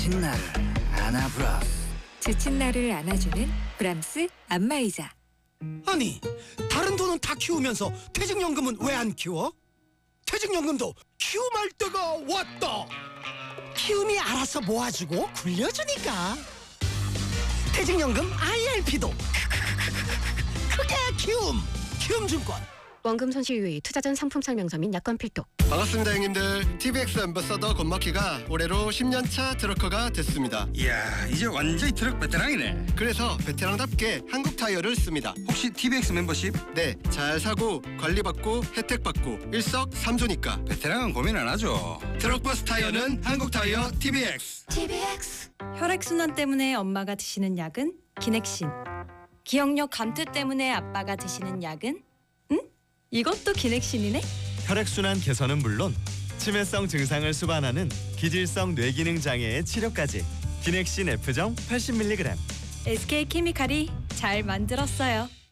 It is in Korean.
지친 나를 안아브라스. 지친 나를 안아주는 브람스 안마의자. 아니, 다른 돈은 다 키우면서 퇴직연금은 왜 안 키워? 퇴직연금도 키움할 때가 왔다. 키움이 알아서 모아주고 굴려주니까. 퇴직연금 IRP도 크게 키움증권. 원금 손실 유의, 투자 전 상품 설명서 및 약관 필독. 반갑습니다 형님들. TVX 앰버서더 권마키가 올해로 10년차 트럭커가 됐습니다. 이야, 이제 완전히 트럭 베테랑이네. 그래서 베테랑답게 한국 타이어를 씁니다. 혹시 TVX 멤버십? 네, 잘 사고 관리받고 혜택받고 일석삼조니까 베테랑은 고민 안 하죠. 트럭버스 타이어는 한국 타이어 TVX. 혈액순환 때문에 엄마가 드시는 약은 기넥신. 기억력 감퇴 때문에 아빠가 드시는 약은? 응? 이것도 기넥신이네? 혈액순환 개선은 물론 치매성 증상을 수반하는 기질성 뇌기능 장애의 치료까지. 기넥신 F정 80mg. SK케미칼이 잘 만들었어요.